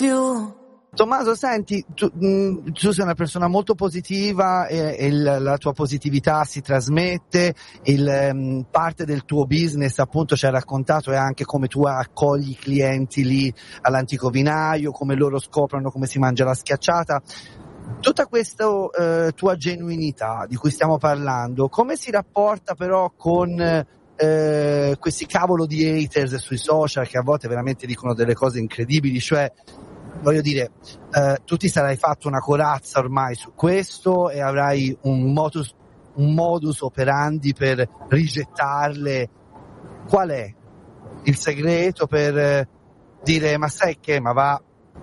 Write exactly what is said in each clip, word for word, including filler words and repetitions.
più. Tommaso, senti, tu, mh, tu sei una persona molto positiva e, e il, la tua positività si trasmette, il, mh, parte del tuo business appunto ci hai raccontato è anche come tu accogli i clienti lì all'antico vinaio, come loro scoprono come si mangia la schiacciata. Tutta questa eh, tua genuinità di cui stiamo parlando, come si rapporta però con eh, questi cavolo di haters sui social che a volte veramente dicono delle cose incredibili, cioè voglio dire, eh, tu ti sarai fatto una corazza ormai su questo e avrai un modus, un modus operandi per rigettarle. Qual è il segreto per eh, dire ma sai che, ma va?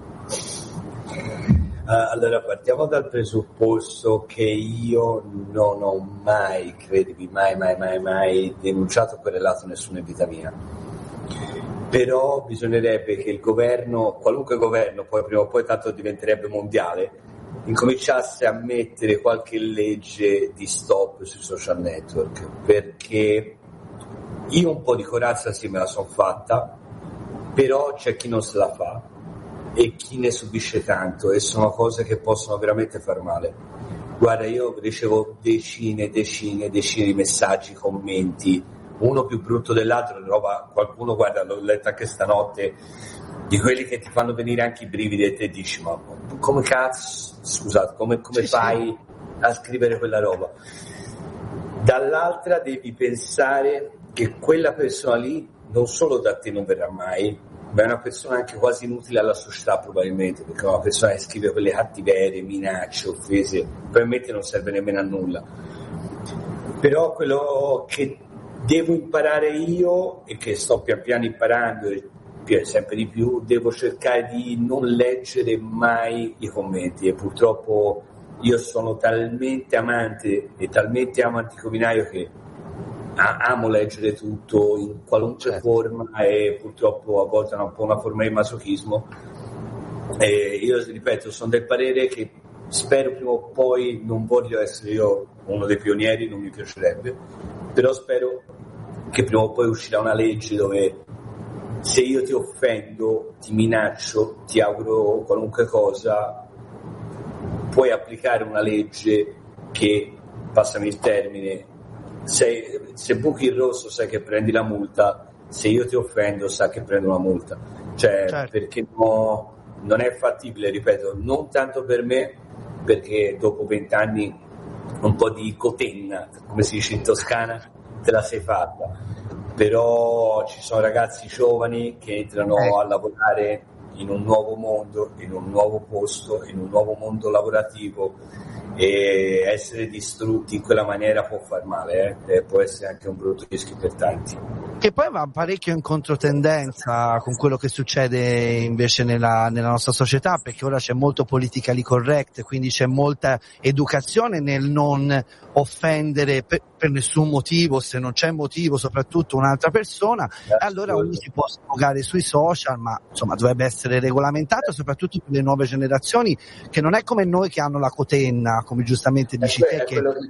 Uh, allora partiamo dal presupposto che io non ho mai, credimi, mai, mai, mai, mai denunciato o querelato nessuno in vita mia. Però bisognerebbe che il governo, qualunque governo, poi prima o poi tanto diventerebbe mondiale, incominciasse a mettere qualche legge di stop sui social network, perché io un po' di corazza sì me la sono fatta, però c'è chi non se la fa e chi ne subisce tanto, e sono cose che possono veramente far male. Guarda, io ricevo decine, decine, decine di messaggi, commenti, uno più brutto dell'altro, roba, qualcuno, guarda, l'ho letto anche stanotte, di quelli che ti fanno venire anche i brividi e te dici, ma come cazzo, scusate, come, come sì, fai sì. a scrivere quella roba? Dall'altra devi pensare che quella persona lì non solo da te non verrà mai, ma è una persona anche quasi inutile alla società probabilmente, perché è una persona che scrive quelle cattiverie, minacce, offese, probabilmente non serve nemmeno a nulla. Però quello che devo imparare io, e che sto pian piano imparando e sempre di più, devo cercare di non leggere mai i commenti, e purtroppo io sono talmente amante e talmente amo Antico Vinaio che amo leggere tutto in qualunque certo. forma, e purtroppo a volte è un po' una forma di masochismo. E io ripeto, sono del parere che spero prima o poi, non voglio essere io uno dei pionieri, non mi piacerebbe, però spero che prima o poi uscirà una legge dove se io ti offendo, ti minaccio, ti auguro qualunque cosa, puoi applicare una legge che, passami il termine, se, se buchi il rosso sai che prendi la multa, se io ti offendo sai che prendo una multa, cioè certo. perché no, non è fattibile, ripeto, non tanto per me, perché dopo vent'anni un po' di cotenna, come si dice in Toscana, te la sei fatta, però ci sono ragazzi giovani che entrano eh. a lavorare in un nuovo mondo, in un nuovo posto, in un nuovo mondo lavorativo, e essere distrutti in quella maniera può far male, eh? E può essere anche un brutto rischio per tanti. Che poi va parecchio in controtendenza con quello che succede invece nella, nella nostra società, perché ora c'è molto politically correct, quindi c'è molta educazione nel non offendere per, per nessun motivo, se non c'è motivo, soprattutto un'altra persona, e allora uno si può sfogare sui social, ma insomma dovrebbe essere regolamentato, soprattutto per le nuove generazioni, che non è come noi che hanno la cotenna, come giustamente dici te, che hanno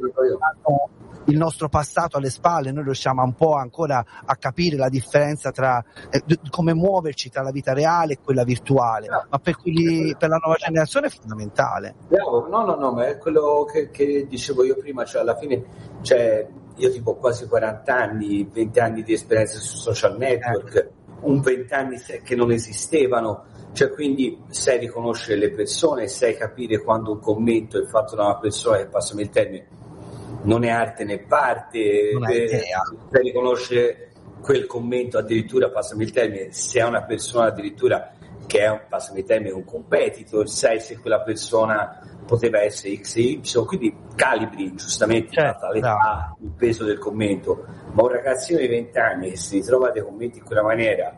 il nostro passato alle spalle. Noi riusciamo un po' ancora a capire la differenza tra eh, come muoverci tra la vita reale e quella virtuale, no, ma per quelli, per la nuova generazione è fondamentale. Bravo, no, no, no, ma è quello che, che dicevo io prima, cioè alla fine, cioè io tipo quasi quaranta anni, venti anni di esperienza su social network, eh. un venti anni che non esistevano, cioè quindi sai riconoscere le persone, sai capire quando un commento è fatto da una persona che, passami il termine, non è arte né parte, per riconoscere quel commento, addirittura, passami il termine, se è una persona addirittura che è un, passami il termine, un competitor, sai se quella persona poteva essere X e Y, quindi calibri giustamente certo, l'età, no. il peso del commento, ma un ragazzino di venti anni che si ritrova dei commenti in quella maniera,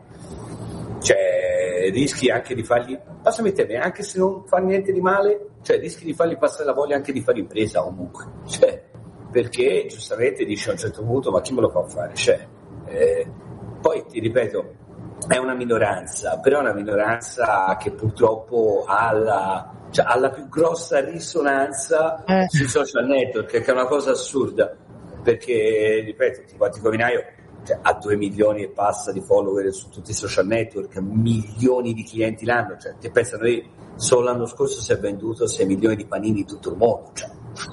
cioè rischi anche di fargli, passami il termine, anche se non fa niente di male, cioè rischi di fargli passare la voglia anche di fare impresa comunque, cioè perché giustamente dice a un certo punto ma chi me lo fa fare, cioè, eh, poi ti ripeto è una minoranza, però è una minoranza che purtroppo ha la, cioè, ha la più grossa risonanza eh. sui social network, che è una cosa assurda, perché ripeto, tipo Antico Vinaio cioè, ha due milioni e passa di follower su tutti i social network, milioni di clienti l'anno, cioè ti pensa, noi solo l'anno scorso si è venduto sei milioni di panini in tutto il mondo, cioè.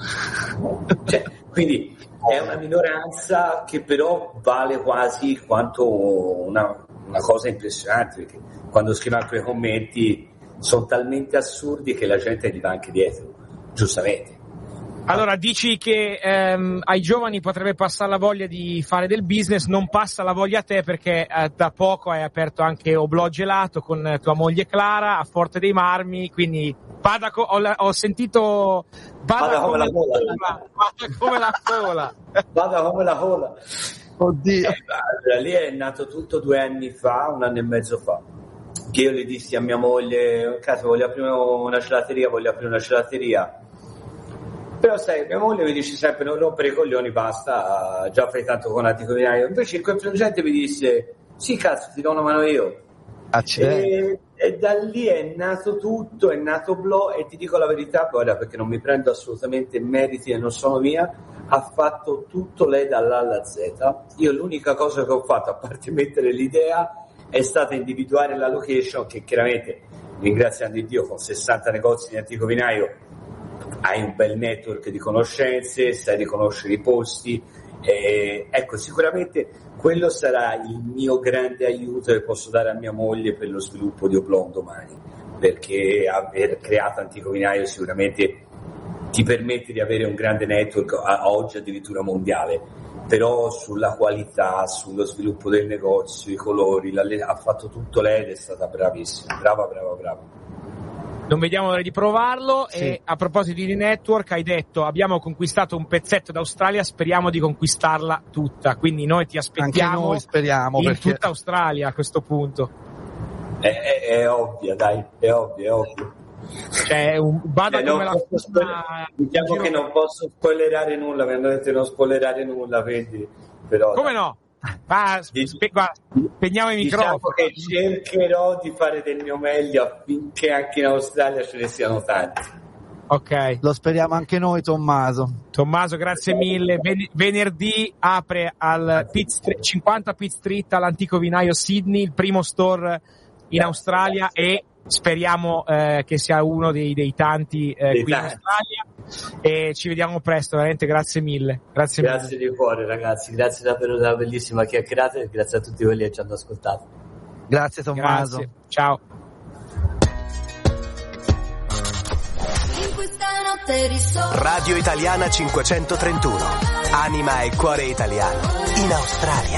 Cioè, quindi è una minoranza che però vale quasi quanto una, una cosa impressionante, perché quando scrivono quei commenti sono talmente assurdi che la gente gli va anche dietro, giustamente. Allora, dici che ehm, ai giovani potrebbe passare la voglia di fare del business, non passa la voglia a te perché eh, da poco hai aperto anche Oblò Gelato con tua moglie Clara a Forte dei Marmi, quindi vada co- ho, ho sentito vada, vada come, come la cola, vada come la cola, vada come la cola. Oddio. Eh, allora, lì è nato tutto due anni fa, un anno e mezzo fa, che io le dissi a mia moglie, cazzo, voglio aprire una gelateria, voglio aprire una gelateria. Però sai, mia moglie mi dice sempre non rompere i coglioni, basta, già fai tanto con Antico Vinaio. Invece il contingente mi disse sì cazzo, ti do una mano io. E, e da lì è nato tutto, è nato Oblò, e ti dico la verità, guarda, perché non mi prendo assolutamente meriti e non sono mia, ha fatto tutto lei dall'A alla Z. Io l'unica cosa che ho fatto, a parte mettere l'idea, è stata individuare la location, che chiaramente, ringraziando Dio, con sessanta negozi di Antico Vinaio hai un bel network di conoscenze, sai riconoscere i posti, eh, ecco, sicuramente quello sarà il mio grande aiuto che posso dare a mia moglie per lo sviluppo di Oblò domani, perché aver creato Antico Vinaio sicuramente ti permette di avere un grande network, a, oggi addirittura mondiale, però sulla qualità, sullo sviluppo del negozio, i colori, la, ha fatto tutto lei ed è stata bravissima, brava brava brava. Non vediamo l'ora di provarlo. Sì. E a proposito di network, hai detto abbiamo conquistato un pezzetto d'Australia, speriamo di conquistarla tutta, quindi noi ti aspettiamo. Anche noi speriamo, in perché... tutta Australia a questo punto. È, è, è ovvio, dai, è ovvio, è ovvio. Cioè, un, vada eh, come la spoiler... diciamo che non posso spoilerare nulla, mi hanno detto di non spoilerare nulla, quindi però come dai. No? Va, spe- va, spegniamo i diciamo microfoni. Che cercherò di fare del mio meglio affinché anche in Australia ce ne siano tanti. Ok, lo speriamo anche noi, Tommaso. Tommaso, grazie mille. Ven- venerdì apre al Pitt Street, cinquanta Pitt Street all'Antico Vinaio Sydney, il primo store in Australia, e speriamo eh, che sia uno dei, dei tanti eh, dei qui tanti. in Australia, e ci vediamo presto, veramente grazie mille. Grazie, grazie mille. di cuore ragazzi, grazie davvero della bellissima chiacchierata e grazie a tutti quelli che ci hanno ascoltato. Grazie Tommaso. Grazie. Ciao. Radio Italiana cinquecentotrentuno, anima e cuore italiano in Australia.